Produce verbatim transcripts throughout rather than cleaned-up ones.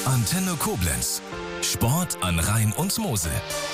Antenne Koblenz. Sport an Rhein und Mosel.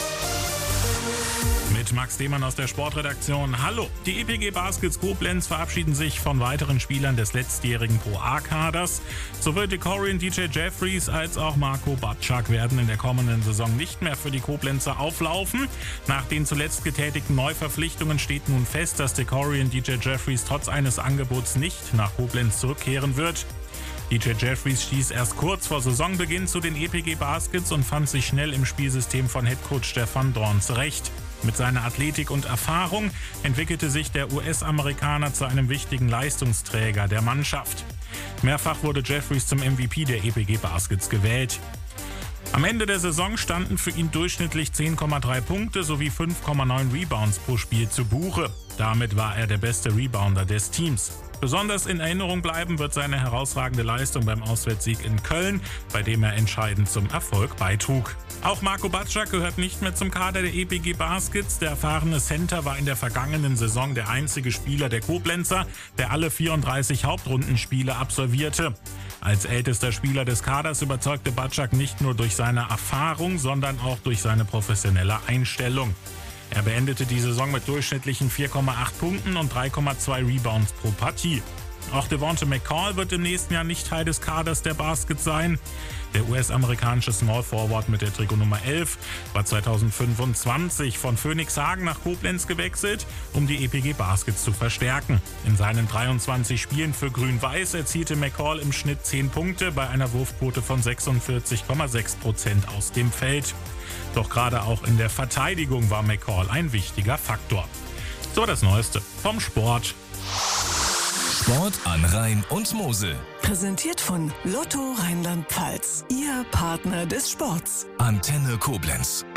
Mit Max Demann aus der Sportredaktion. Hallo! Die E P G Baskets Koblenz verabschieden sich von weiteren Spielern des letztjährigen Pro A-Kaders. Sowohl Decorian D J Jeffries als auch Marco Batschak werden in der kommenden Saison nicht mehr für die Koblenzer auflaufen. Nach den zuletzt getätigten Neuverpflichtungen steht nun fest, dass Decorian D J Jeffries trotz eines Angebots nicht nach Koblenz zurückkehren wird. D J Jeffries stieß erst kurz vor Saisonbeginn zu den E P G Baskets und fand sich schnell im Spielsystem von Headcoach Stefan Dorn zurecht. Mit seiner Athletik und Erfahrung entwickelte sich der U S-Amerikaner zu einem wichtigen Leistungsträger der Mannschaft. Mehrfach wurde Jeffries zum M V P der E P G Baskets gewählt. Am Ende der Saison standen für ihn durchschnittlich zehn Komma drei Punkte sowie fünf Komma neun Rebounds pro Spiel zu Buche. Damit war er der beste Rebounder des Teams. Besonders in Erinnerung bleiben wird seine herausragende Leistung beim Auswärtssieg in Köln, bei dem er entscheidend zum Erfolg beitrug. Auch Marco Batschak gehört nicht mehr zum Kader der E P G Baskets. Der erfahrene Center war in der vergangenen Saison der einzige Spieler der Koblenzer, der alle vierunddreißig Hauptrundenspiele absolvierte. Als ältester Spieler des Kaders überzeugte Batschak nicht nur durch seine Erfahrung, sondern auch durch seine professionelle Einstellung. Er beendete die Saison mit durchschnittlichen vier Komma acht Punkten und drei Komma zwei Rebounds pro Partie. Auch Devonte McCall wird im nächsten Jahr nicht Teil des Kaders der Baskets sein. Der U S-amerikanische Small Forward mit der Trikotnummer elf war zweitausendfünfundzwanzig von Phoenix Hagen nach Koblenz gewechselt, um die E P G Baskets zu verstärken. In seinen dreiundzwanzig Spielen für Grün-Weiß erzielte McCall im Schnitt zehn Punkte bei einer Wurfquote von sechsundvierzig Komma sechs Prozent aus dem Feld. Doch gerade auch in der Verteidigung war McCall ein wichtiger Faktor. So das Neueste vom Sport. Sport an Rhein und Mosel. Präsentiert von Lotto Rheinland-Pfalz. Ihr Partner des Sports. Antenne Koblenz.